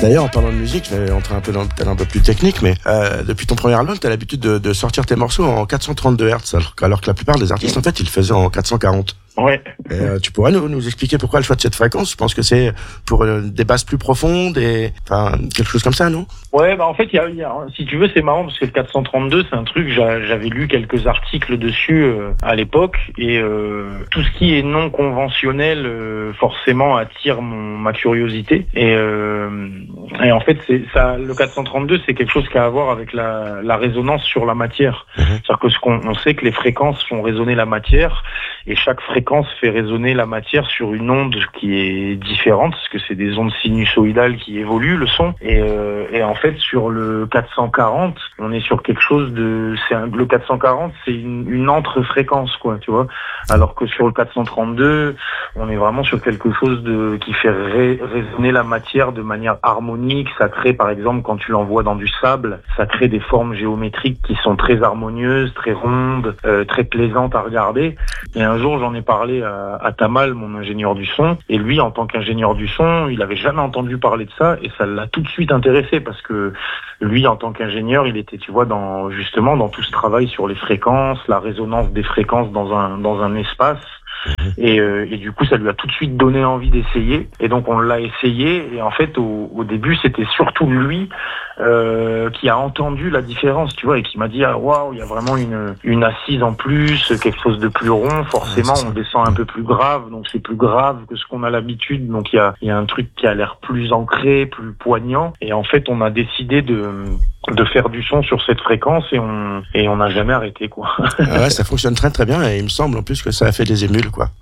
D'ailleurs, en parlant de musique, je vais entrer un peu dans le thème un peu plus technique, mais depuis ton premier album, tu as l'habitude de sortir tes morceaux en 432 Hz, alors que la plupart des artistes, en fait, ils le faisaient en 440. Ouais. Tu pourrais nous expliquer pourquoi le choix de cette fréquence? Je pense que c'est pour des basses plus profondes et enfin quelque chose comme ça, non? Ouais, bah en fait, si tu veux, c'est marrant parce que le 432, c'est un truc, j'avais lu quelques articles dessus à l'époque et tout ce qui est non conventionnel forcément attire ma curiosité et en fait c'est ça, le 432, c'est quelque chose qui a à voir avec la résonance sur la matière. C'est-à-dire que on sait que les fréquences font résonner la matière et chaque fréquence fait résonner la matière sur une onde qui est différente parce que c'est des ondes sinusoïdales qui évoluent le son et en fait sur le 440 on est sur quelque chose de le 440 c'est une entre-fréquence quoi, tu vois, alors que sur le 432 on est vraiment sur quelque chose qui fait résonner la matière de manière harmonique. Ça crée par exemple quand tu l'envoies dans du sable, ça crée des formes géométriques qui sont très harmonieuses, très rondes, très plaisantes à regarder. Et un jour j'en ai parlé à Tamal, mon ingénieur du son, et lui en tant qu'ingénieur du son, il avait jamais entendu parler de ça et ça l'a tout de suite intéressé parce que lui en tant qu'ingénieur, il était, tu vois, dans tout ce travail sur les fréquences, la résonance des fréquences dans un espace. Et du coup ça lui a tout de suite donné envie d'essayer et donc on l'a essayé et en fait au début c'était surtout lui qui a entendu la différence, tu vois, et qui m'a dit waouh, il y a vraiment une assise en plus, quelque chose de plus rond, forcément on descend un peu plus grave, donc c'est plus grave que ce qu'on a l'habitude, donc il y a un truc qui a l'air plus ancré, plus poignant et en fait on a décidé de faire du son sur cette fréquence et on n'a jamais arrêté quoi. Ouais, ça fonctionne très très bien et il me semble en plus que ça a fait des émules quoi.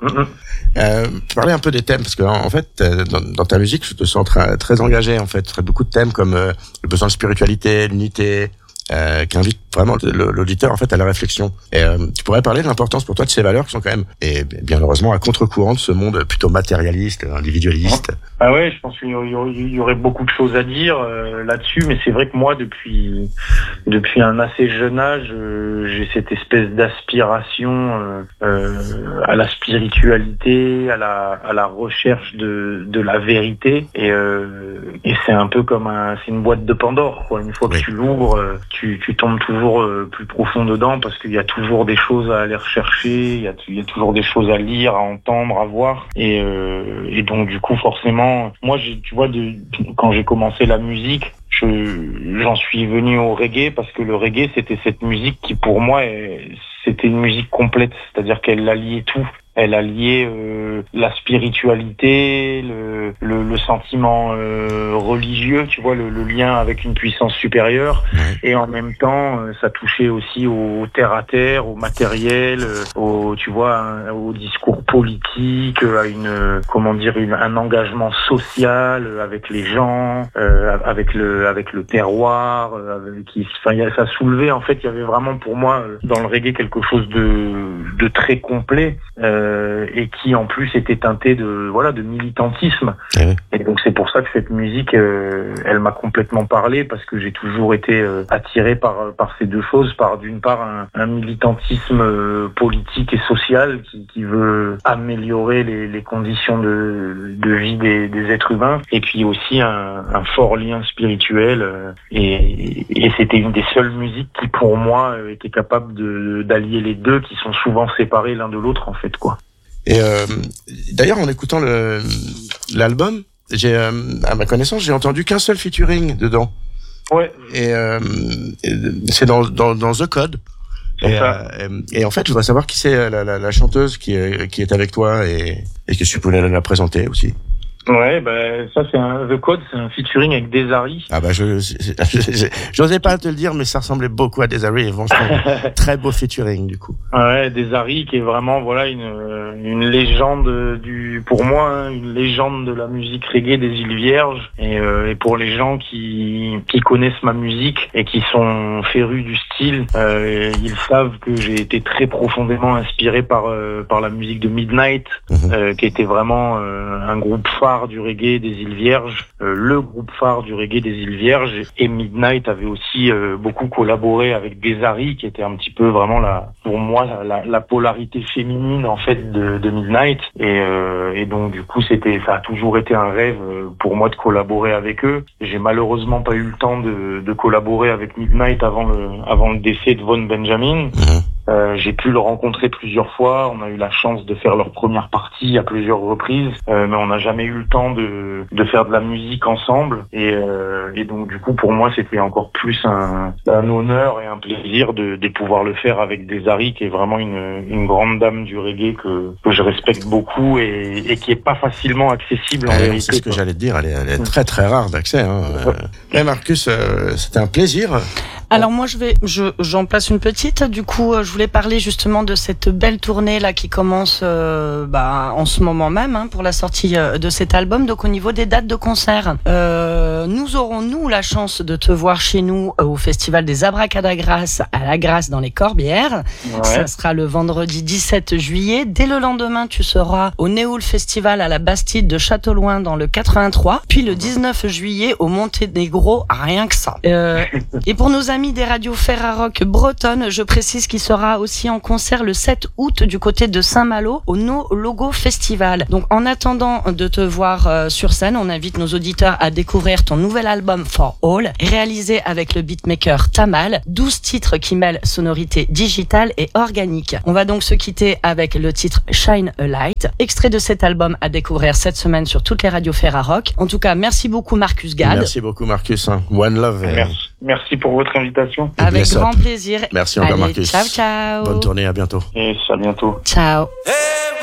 Tu parlais un peu des thèmes parce que en fait dans ta musique je te sens très engagé en fait, très beaucoup de thèmes comme le besoin de spiritualité, l'unité, qui invite vraiment l'auditeur en fait à la réflexion. Et tu pourrais parler de l'importance pour toi de ces valeurs qui sont quand même et bien heureusement à contre-courant de ce monde plutôt matérialiste, individualiste. Ah ouais, je pense qu'il y aurait beaucoup de choses à dire là-dessus, mais c'est vrai que moi depuis un assez jeune âge, j'ai cette espèce d'aspiration à la spiritualité, à la recherche de la vérité et c'est un peu comme c'est une boîte de Pandore quoi. Une fois que tu l'ouvres, tu tombes toujours plus profond dedans parce qu'il y a toujours des choses à aller rechercher, il y a toujours des choses à lire, à entendre, à voir et donc du coup forcément moi tu vois quand j'ai commencé la musique j'en suis venu au reggae parce que le reggae c'était cette musique qui pour moi c'était une musique complète, c'est-à-dire qu'elle alliait tout. Elle alliait la spiritualité, le sentiment religieux, tu vois, le lien avec une puissance supérieure, et en même temps, ça touchait aussi au terre à terre, au matériel, au discours politique, à un engagement social avec les gens, avec le terroir, ça soulevait en fait, il y avait vraiment pour moi dans le reggae quelque chose de très complet. Et qui en plus était teinté de militantisme. Et donc c'est pour ça que cette musique elle m'a complètement parlé parce que j'ai toujours été attiré par ces deux choses, d'une part un militantisme politique et social qui veut améliorer les conditions de vie des êtres humains et puis aussi un fort lien spirituel et c'était une des seules musiques qui pour moi était capable d'allier les deux qui sont souvent séparés l'un de l'autre en fait quoi. Et d'ailleurs, en écoutant l'album, à ma connaissance, j'ai entendu qu'un seul featuring dedans. Ouais. Et c'est dans The Code. Et en fait, je voudrais savoir qui c'est la chanteuse qui est avec toi et que tu peux la présenter aussi. Ouais, ça c'est The Code, c'est un featuring avec Desari. Ah j'osais pas te le dire, mais ça ressemblait beaucoup à Desari et franchement, très beau featuring du coup. Ouais, Desari qui est vraiment une légende pour moi, une légende de la musique reggae des îles Vierges et pour les gens qui connaissent ma musique et qui sont férus du style, ils savent que j'ai été très profondément inspiré par la musique de Midnight, qui était vraiment un groupe phare phare du reggae des îles Vierges, le groupe phare du reggae des îles Vierges, et Midnight avait aussi beaucoup collaboré avec Desari, qui était un petit peu vraiment pour moi la polarité féminine en fait de Midnight, et donc du coup ça a toujours été un rêve pour moi de collaborer avec eux. J'ai malheureusement pas eu le temps de collaborer avec Midnight avant le décès de Von Benjamin. J'ai pu le rencontrer plusieurs fois. On a eu la chance de faire leur première partie à plusieurs reprises, mais on n'a jamais eu le temps de faire de la musique ensemble. Et donc du coup, pour moi, c'était encore plus un honneur et un plaisir de pouvoir le faire avec Desari, qui est vraiment une grande dame du reggae que je respecte beaucoup et qui est pas facilement accessible en vérité. C'est ce que j'allais te dire. Elle est très très rare d'accès. Et Marcus, c'était un plaisir. Alors moi j'en place une petite. Du coup je voulais parler justement de cette belle tournée là qui commence en ce moment même pour la sortie de cet album. Donc au niveau des dates de concert, nous aurons la chance de te voir chez nous au festival des Abracadagras à la Grasse dans les Corbières. Ouais. Ça sera le vendredi 17 juillet. Dès le lendemain tu seras au Néoul Festival à la Bastide de Châteauloin dans le 83. Puis le 19 juillet au Monténégro, rien que ça. Et pour nos amis des radios Ferrarock bretonnes, je précise qu'il sera aussi en concert le 7 août du côté de Saint-Malo au No Logo Festival. Donc en attendant de te voir sur scène, on invite nos auditeurs à découvrir ton nouvel album For All, réalisé avec le beatmaker Tamal, 12 titres qui mêlent sonorité digitale et organique. On va donc se quitter avec le titre Shine a Light, extrait de cet album à découvrir cette semaine sur toutes les radios Ferrarock. En tout cas, merci beaucoup Marcus Gad. Merci beaucoup Marcus. One love. Merci pour votre invitation. Avec grand plaisir. Merci encore Marcus. Ciao, ciao. Bonne tournée, à bientôt. Et à bientôt. Ciao. Hey!